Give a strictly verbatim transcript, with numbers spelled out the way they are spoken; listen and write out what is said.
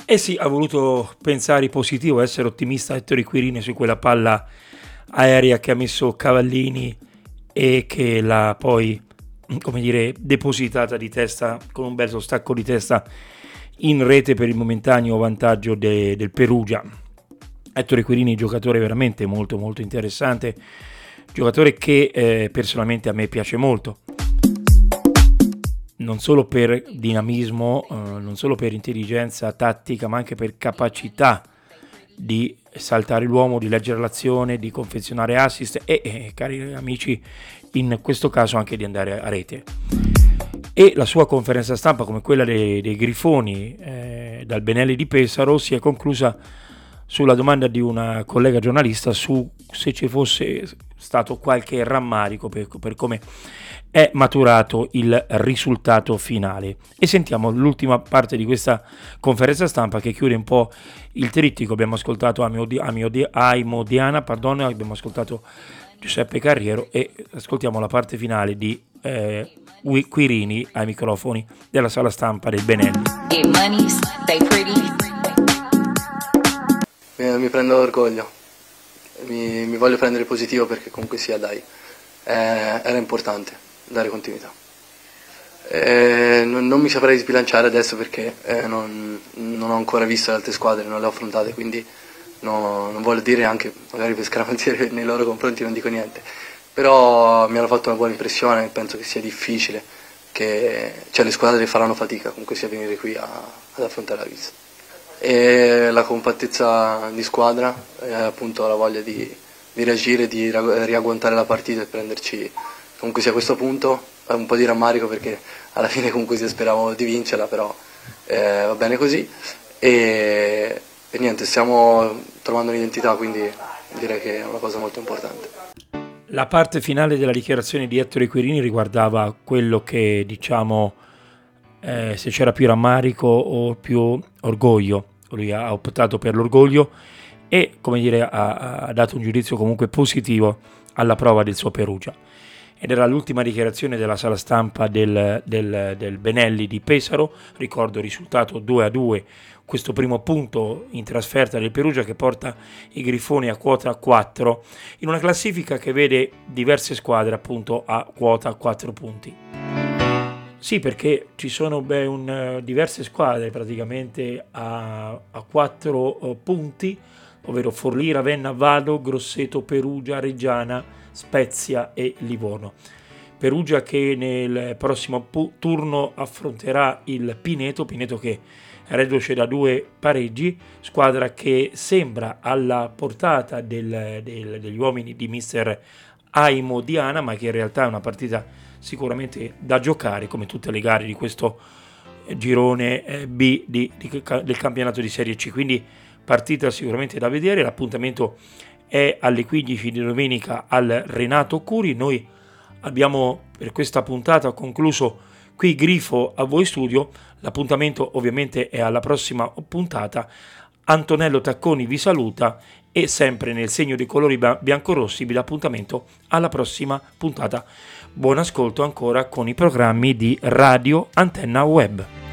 Eh sì, ha voluto pensare positivo, essere ottimista Ettore Quirini su quella palla aerea che ha messo Cavallini e che l'ha poi, come dire, depositata di testa con un bel stacco di testa in rete per il momentaneo vantaggio de, del Perugia. Ettore Quirini, giocatore veramente molto molto interessante, giocatore che eh, personalmente a me piace molto, non solo per dinamismo, eh, non solo per intelligenza tattica, ma anche per capacità di saltare l'uomo, di leggere l'azione, di confezionare assist e, eh, cari amici, in questo caso anche di andare a rete. E la sua conferenza stampa, come quella dei, dei Grifoni eh, dal Benelli di Pesaro, si è conclusa sulla domanda di una collega giornalista su se ci fosse stato qualche rammarico per, per come è maturato il risultato finale. E sentiamo l'ultima parte di questa conferenza stampa che chiude un po' il trittico. Abbiamo ascoltato Aimo Diana, pardon, abbiamo ascoltato Giuseppe Carriero e ascoltiamo la parte finale di eh, Quirini ai microfoni della sala stampa del Benelli. Mi, mi prendo orgoglio, mi, mi voglio prendere positivo perché comunque sia dai, eh, era importante dare continuità. Eh, non, non mi saprei sbilanciare adesso perché eh, non, non ho ancora visto le altre squadre, non le ho affrontate, quindi no, non voglio dire anche, magari per scaramanzire nei loro confronti non dico niente, però mi hanno fatto una buona impressione, penso che sia difficile, che cioè, le squadre faranno fatica comunque sia venire qui a, ad affrontare la vista. E la compattezza di squadra e appunto la voglia di, di reagire, di riagguantare la partita e prenderci comunque sia a questo punto, è un po' di rammarico perché alla fine comunque sia speravamo di vincerla, però eh, va bene così e, e niente, stiamo trovando un'identità, quindi direi che è una cosa molto importante. La parte finale della dichiarazione di Ettore Quirini riguardava quello che diciamo eh, se c'era più rammarico o più orgoglio. Lui ha optato per l'orgoglio e, come dire, ha, ha dato un giudizio comunque positivo alla prova del suo Perugia. Ed era l'ultima dichiarazione della sala stampa del, del, del Benelli di Pesaro. Ricordo il risultato due a due, questo primo punto in trasferta del Perugia che porta i Grifoni a quota quattro in una classifica che vede diverse squadre appunto a quota quattro punti. Sì, perché ci sono beh, un, diverse squadre praticamente a, a quattro uh, punti, ovvero Forlì, Ravenna, Vado, Grosseto, Perugia, Reggiana, Spezia e Livorno. Perugia che nel prossimo pu- turno affronterà il Pineto, Pineto che è reduce da due pareggi, squadra che sembra alla portata del, del, degli uomini di mister Aimo Diana, ma che in realtà è una partita sicuramente da giocare come tutte le gare di questo girone B di, di, del campionato di Serie C, quindi partita sicuramente da vedere. L'appuntamento è alle quindici di domenica al Renato Curi. Noi abbiamo per questa puntata concluso qui Grifo a voi studio, l'appuntamento ovviamente è alla prossima puntata. Antonello Tacconi vi saluta e sempre nel segno dei colori biancorossi vi dà appuntamento alla prossima puntata. Buon ascolto ancora con i programmi di Radio Antenna Web.